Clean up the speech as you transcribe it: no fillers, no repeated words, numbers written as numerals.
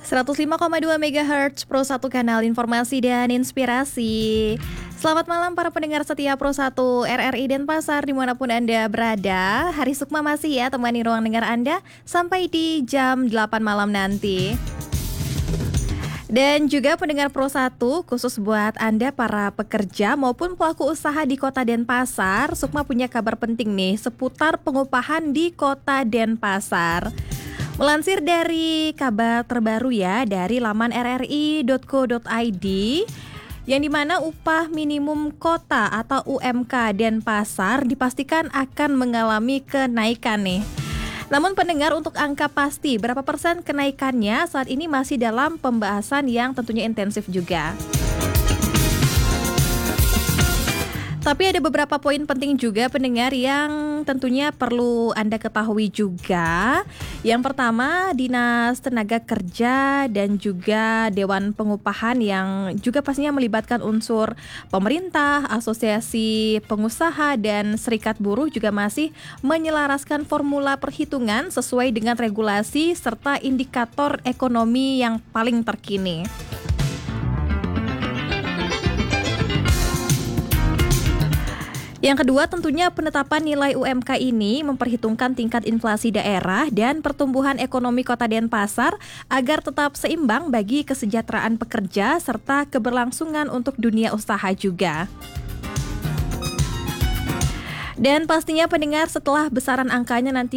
105,2 MHz Pro 1 kanal informasi dan inspirasi. Selamat malam para pendengar setia Pro 1 RRI Denpasar dimanapun Anda berada. Hari Sukma masih ya temani ruang dengar Anda sampai di jam 8 malam nanti. Dan juga pendengar Pro 1, khusus buat Anda para pekerja maupun pelaku usaha di Kota Denpasar, Sukma punya kabar penting nih seputar pengupahan di Kota Denpasar. Melansir dari kabar terbaru ya dari laman rri.co.id, yang dimana upah minimum kota atau UMK Denpasar dipastikan akan mengalami kenaikan nih. Namun pendengar, untuk angka pasti berapa persen kenaikannya saat ini masih dalam pembahasan yang tentunya intensif juga. Tapi ada beberapa poin penting juga pendengar yang tentunya perlu Anda ketahui juga. Yang pertama, Dinas Tenaga Kerja dan juga Dewan Pengupahan yang juga pastinya melibatkan unsur pemerintah, asosiasi pengusaha dan serikat buruh juga masih menyelaraskan formula perhitungan sesuai dengan regulasi serta indikator ekonomi yang paling terkini. Yang kedua, tentunya penetapan nilai UMK ini memperhitungkan tingkat inflasi daerah dan pertumbuhan ekonomi Kota Denpasar agar tetap seimbang bagi kesejahteraan pekerja serta keberlangsungan untuk dunia usaha juga. Dan pastinya pendengar, setelah besaran angkanya nanti